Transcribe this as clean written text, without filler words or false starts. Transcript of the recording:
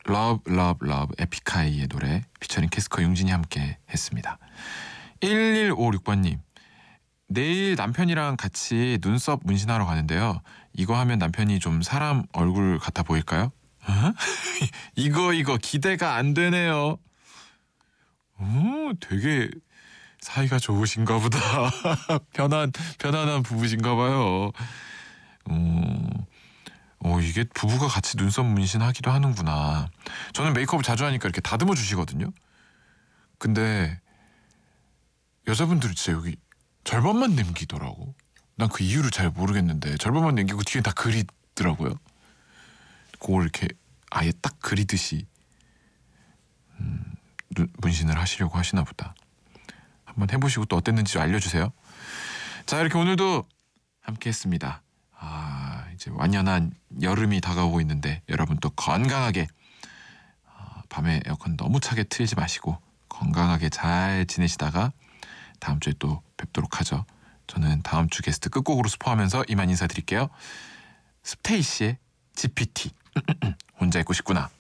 러브 러브 러브 에픽하이의 노래 피처링 캐스커 융진이 함께 했습니다. 1156번님, 내일 남편이랑 같이 눈썹 문신하러 가는데요. 이거 하면 남편이 좀 사람 얼굴 같아 보일까요? 어? 이거 기대가 안 되네요. 되게 사이가 좋으신가 보다. 편안한 부부신가 봐요. 이게 부부가 같이 눈썹 문신하기도 하는구나. 저는 메이크업을 자주 하니까 이렇게 다듬어 주시거든요. 근데 여자분들이 진짜 여기 절반만 남기더라고. 난 그 이유를 잘 모르겠는데 절반만 남기고 뒤에 다 그리더라고요. 그걸 이렇게 아예 딱 그리듯이 문신을 하시려고 하시나 보다. 한번 해보시고 또 어땠는지 알려주세요. 자, 이렇게 오늘도 함께 했습니다. 이제 완연한 여름이 다가오고 있는데 여러분 또 건강하게 밤에 에어컨 너무 차게 틀지 마시고 건강하게 잘 지내시다가 다음 주에 또 뵙도록 하죠. 저는 다음 주 게스트 끝곡으로 스포하면서 이만 인사드릴게요. 스테이시의 GPT 혼자 있고 싶구나.